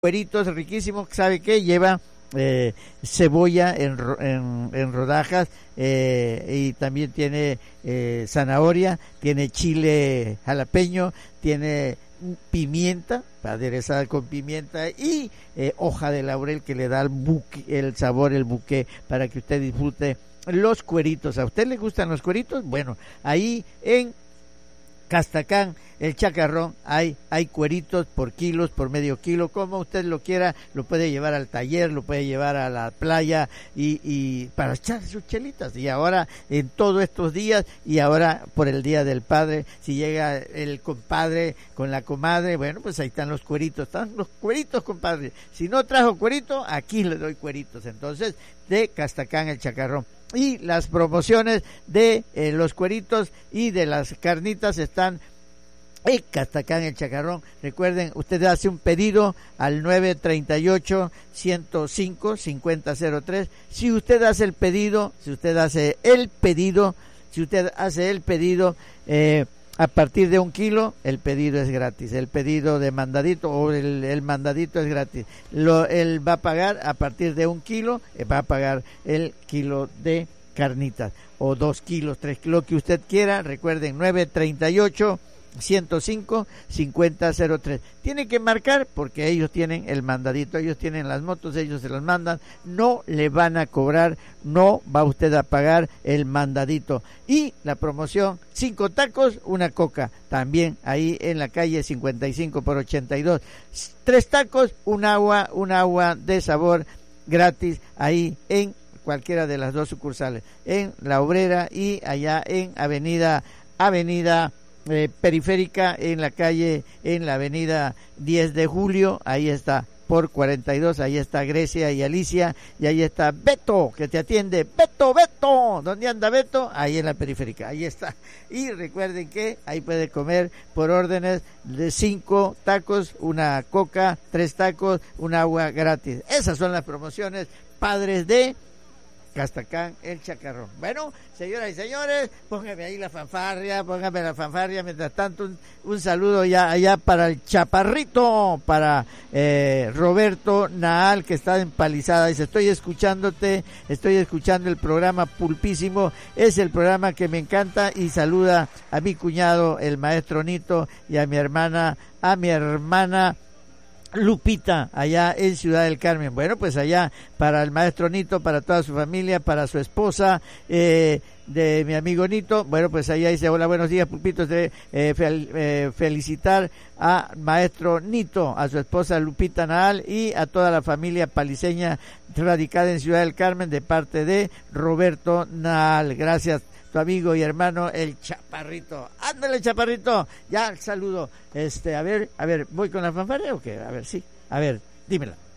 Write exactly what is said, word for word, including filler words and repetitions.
cueritos riquísimos, ¿sabe qué? Lleva eh, cebolla en, en, en rodajas eh, y también tiene eh, zanahoria, tiene chile jalapeño, tiene pimienta, aderezada con pimienta y eh, hoja de laurel que le da el, buque, el sabor, el buque para que usted disfrute los cueritos. ¿A usted le gustan los cueritos? Bueno, ahí en Castacán, el Chacarrón, hay hay cueritos por kilos, por medio kilo, como usted lo quiera, lo puede llevar al taller, lo puede llevar a la playa y, y para echar sus chelitas. Y ahora, en todos estos días, y ahora por el Día del Padre, si llega el compadre con la comadre, bueno, pues ahí están los cueritos, están los cueritos, compadre. Si no trajo cuerito, aquí le doy cueritos. Entonces, de Castacán, el Chacarrón. Y las promociones de eh, los cueritos y de las carnitas están en Castacán, el Chacarrón. Recuerden, usted hace un pedido al nueve treinta y ocho, ciento cinco, cincuenta cero tres. Si usted hace el pedido, si usted hace el pedido, si usted hace el pedido, eh, a partir de un kilo, el pedido es gratis. El pedido de mandadito o el, el mandadito es gratis. Lo, él va a pagar a partir de un kilo, eh, va a pagar el kilo de carnitas. O dos kilos, tres kilos, lo que usted quiera. Recuerden, nueve treinta y ocho, ciento cinco, cincuenta cero tres. Tiene que marcar porque ellos tienen el mandadito, ellos tienen las motos, ellos se las mandan, no le van a cobrar, no va usted a pagar el mandadito. Y la promoción, cinco tacos, una coca, también ahí en la calle cincuenta y cinco por ochenta y dos. Tres tacos, un agua, un agua de sabor gratis ahí en cualquiera de las dos sucursales, en La Obrera y allá en Avenida Avenida Eh, periférica, en la calle, en la avenida diez de julio, ahí está, por cuarenta y dos, ahí está Grecia y Alicia, y ahí está Beto, que te atiende. Beto, Beto, ¿dónde anda Beto? Ahí en la periférica, ahí está. Y recuerden que ahí puede comer por órdenes de cinco tacos, una coca, tres tacos, un agua gratis. Esas son las promociones padres de Castacán, el Chacarrón. Bueno, señoras y señores, póngame ahí la fanfarria, póngame la fanfarria. Mientras tanto, un, un saludo ya allá para el Chaparrito, para eh, Roberto Naal, que está empalizada. Dice, estoy escuchándote, estoy escuchando el programa Pulpísimo, es el programa que me encanta, y saluda a mi cuñado, el maestro Nito, y a mi hermana, a mi hermana Lupita, allá en Ciudad del Carmen. Bueno, pues allá para el maestro Nito, para toda su familia, para su esposa, eh, de mi amigo Nito. Bueno, pues allá dice, hola, buenos días, Pulpitos, de eh, fel, eh, felicitar a maestro Nito, a su esposa Lupita Naal y a toda la familia paliseña radicada en Ciudad del Carmen de parte de Roberto Naal. Gracias, tu amigo y hermano el Chaparrito. Ándale, Chaparrito, ya saludo. Este, a ver, a ver, ¿voy con la fanfarria o qué? A ver, sí, a ver, dímela.